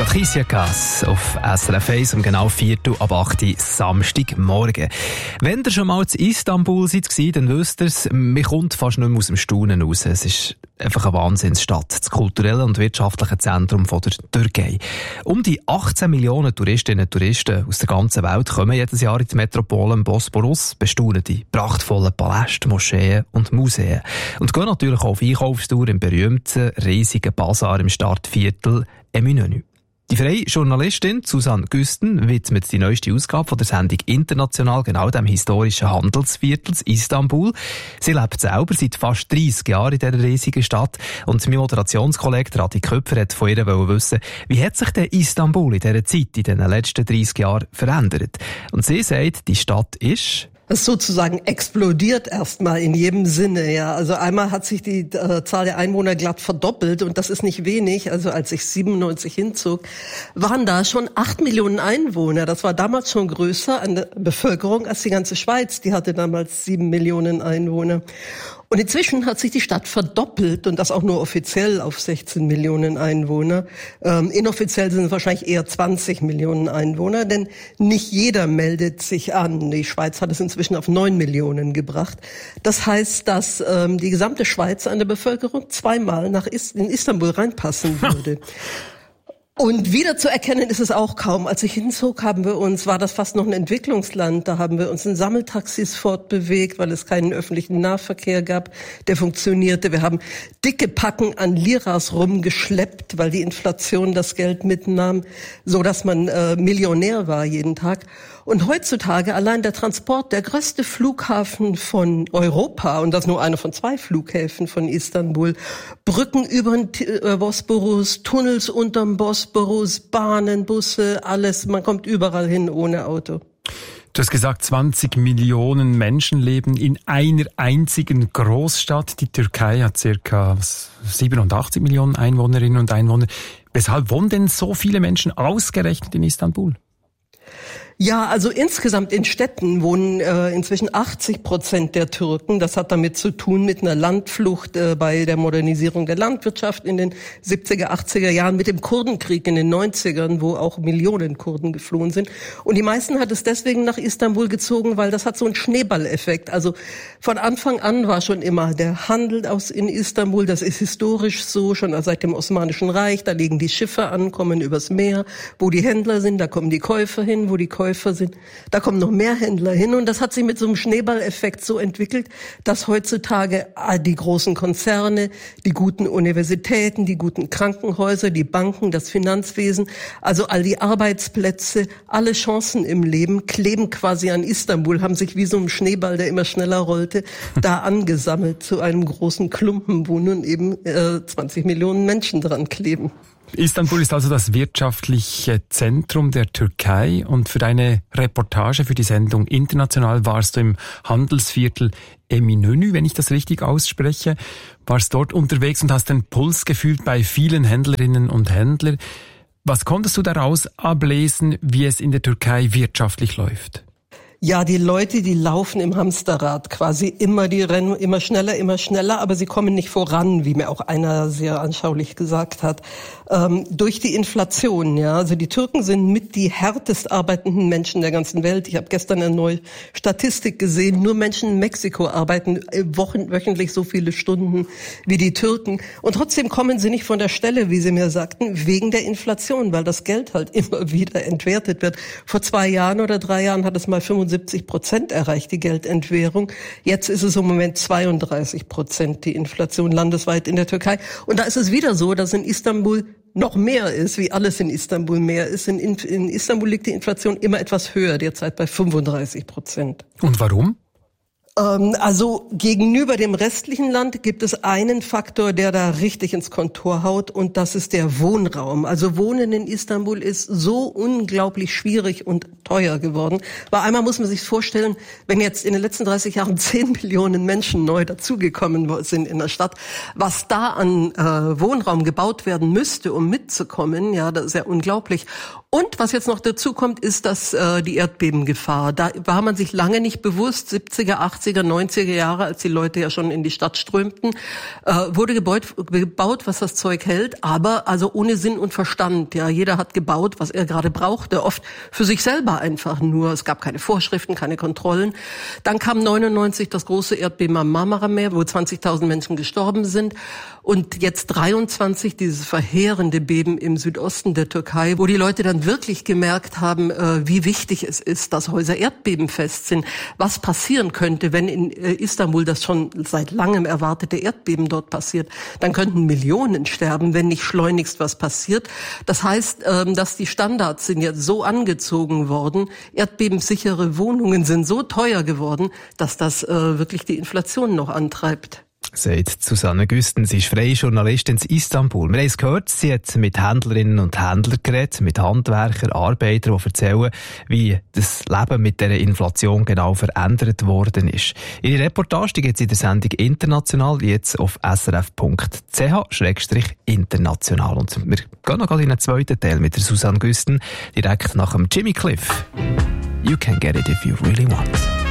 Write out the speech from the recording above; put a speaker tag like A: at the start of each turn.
A: Patricia Kaas auf SRF 1 um genau 7:45 Samstagmorgen. Wenn ihr schon mal in Istanbul seid, dann wisst ihr es, man kommt fast nicht mehr aus dem Staunen raus. Es ist einfach eine Wahnsinnsstadt, das kulturelle und wirtschaftliche Zentrum von der Türkei. Um die 18 Millionen Touristinnen und Touristen aus der ganzen Welt kommen jedes Jahr in die Metropole Bosporus, bestaunen die prachtvollen Paläste, Moscheen und Museen. Und gehen natürlich auch auf Einkaufstour im berühmten, riesigen Basar im Stadtviertel Eminönü. Die freie Journalistin Susanne Güsten widmet die neueste Ausgabe von der Sendung International genau dem historischen Handelsviertel Istanbul. Sie lebt selber seit fast 30 Jahren in dieser riesigen Stadt und mein Moderationskollege Radi Köpfer hat von ihr wissen, wie hat sich denn Istanbul in dieser Zeit, in den letzten 30 Jahren verändert? Und sie sagt, die Stadt ist
B: Es sozusagen explodiert erstmal in jedem Sinne, ja. Also einmal hat sich die Zahl der Einwohner glatt verdoppelt und das ist nicht wenig. Also als ich 97 hinzog, waren da schon 8 Millionen Einwohner. Das war damals schon größer an der Bevölkerung als die ganze Schweiz. Die hatte damals 7 Millionen Einwohner. Und inzwischen hat sich die Stadt verdoppelt und das auch nur offiziell auf 16 Millionen Einwohner. Inoffiziell sind es wahrscheinlich eher 20 Millionen Einwohner, denn nicht jeder meldet sich an. Die Schweiz hat es inzwischen auf 9 Millionen gebracht. Das heißt, dass die gesamte Schweiz an der Bevölkerung zweimal in Istanbul reinpassen würde. Und wieder zu erkennen ist es auch kaum. Als ich hinzog, war das fast noch ein Entwicklungsland. Da haben wir uns in Sammeltaxis fortbewegt, weil es keinen öffentlichen Nahverkehr gab, der funktionierte. Wir haben dicke Packen an Liras rumgeschleppt, weil die Inflation das Geld mitnahm, so dass man Millionär war jeden Tag. Und heutzutage allein der Transport, der größte Flughafen von Europa, und das nur einer von 2 Flughäfen von Istanbul, Brücken über den Bosporus, Tunnels unterm Bosporus, Bahnen, Busse, alles, man kommt überall hin ohne Auto.
C: Du hast gesagt, 20 Millionen Menschen leben in einer einzigen Großstadt. Die Türkei hat circa 87 Millionen Einwohnerinnen und Einwohner. Weshalb wohnen denn so viele Menschen ausgerechnet in Istanbul?
B: Ja, also insgesamt in Städten wohnen inzwischen 80% der Türken. Das hat damit zu tun mit einer Landflucht bei der Modernisierung der Landwirtschaft in den 70er, 80er Jahren, mit dem Kurdenkrieg in den 90ern, wo auch Millionen Kurden geflohen sind. Und die meisten hat es deswegen nach Istanbul gezogen, weil das hat so einen Schneeballeffekt. Also von Anfang an war schon immer der Handel in Istanbul, das ist historisch so, schon seit dem Osmanischen Reich. Da legen die Schiffe an, kommen übers Meer. Wo die Händler sind, da kommen die Käufer hin. Wo die Käufer sind, da kommen noch mehr Händler hin. Und das hat sich mit so einem Schneeballeffekt so entwickelt, dass heutzutage die großen Konzerne, die guten Universitäten, die guten Krankenhäuser, die Banken, das Finanzwesen, also all die Arbeitsplätze, alle Chancen im Leben kleben quasi an Istanbul, haben sich wie so ein Schneeball, der immer schneller rollte, da angesammelt zu einem großen Klumpen, wo nun eben 20 Millionen Menschen dran kleben.
C: Istanbul ist also das wirtschaftliche Zentrum der Türkei und für deine Reportage für die Sendung International warst du im Handelsviertel Eminönü, wenn ich das richtig ausspreche, warst dort unterwegs und hast den Puls gefühlt bei vielen Händlerinnen und Händlern. Was konntest du daraus ablesen, wie es in der Türkei wirtschaftlich läuft?
B: Ja, die Leute, die laufen im Hamsterrad quasi immer, die rennen immer schneller, aber sie kommen nicht voran, wie mir auch einer sehr anschaulich gesagt hat, durch die Inflation, ja. Also die Türken sind mit die härtest arbeitenden Menschen der ganzen Welt. Ich habe gestern eine neue Statistik gesehen, nur Menschen in Mexiko arbeiten wöchentlich so viele Stunden wie die Türken und trotzdem kommen sie nicht von der Stelle, wie sie mir sagten, wegen der Inflation, weil das Geld halt immer wieder entwertet wird. Vor 2 Jahren oder 3 Jahren hat es mal 75% erreicht, die Geldentwährung. Jetzt ist es im Moment 32%, die Inflation landesweit in der Türkei. Und da ist es wieder so, dass in Istanbul noch mehr ist, wie alles in Istanbul mehr ist. In Istanbul liegt die Inflation immer etwas höher, derzeit bei 35%.
C: Und warum?
B: Also gegenüber dem restlichen Land gibt es einen Faktor, der da richtig ins Kontor haut, und das ist der Wohnraum. Also Wohnen in Istanbul ist so unglaublich schwierig und teuer geworden. Weil einmal muss man sich vorstellen, wenn jetzt in den letzten 30 Jahren 10 Millionen Menschen neu dazugekommen sind in der Stadt, was da an Wohnraum gebaut werden müsste, um mitzukommen, ja, das ist ja unglaublich. Und was jetzt noch dazu kommt, ist, dass die Erdbebengefahr, da war man sich lange nicht bewusst, 70er, 80er, 90er Jahre, als die Leute ja schon in die Stadt strömten, wurde gebaut, was das Zeug hält, aber also ohne Sinn und Verstand. Ja, jeder hat gebaut, was er gerade brauchte, oft für sich selber einfach nur. Es gab keine Vorschriften, keine Kontrollen. Dann kam 99 das große Erdbeben am Marmarameer, wo 20.000 Menschen gestorben sind. Und jetzt 23 dieses verheerende Beben im Südosten der Türkei, wo die Leute dann wirklich gemerkt haben, wie wichtig es ist, dass Häuser erdbebenfest sind. Was passieren könnte, wenn in Istanbul das schon seit langem erwartete Erdbeben dort passiert. Dann könnten Millionen sterben, wenn nicht schleunigst was passiert. Das heißt, dass die Standards sind jetzt so angezogen worden. Erdbebensichere Wohnungen sind so teuer geworden, dass das wirklich die Inflation noch antreibt.
A: Sagt Susanne Güsten, sie ist freie Journalistin in Istanbul. Wir haben es gehört, sie hat mit Händlerinnen und Händlern geredet, mit Handwerkern, Arbeitern, die erzählen, wie das Leben mit dieser Inflation genau verändert worden ist. Ihre Reportage gibt es in der Sendung International, jetzt auf srf.ch/international. Und wir gehen noch in den zweiten Teil mit der Susanne Güsten, direkt nach dem Jimmy Cliff. You can get it if you really want.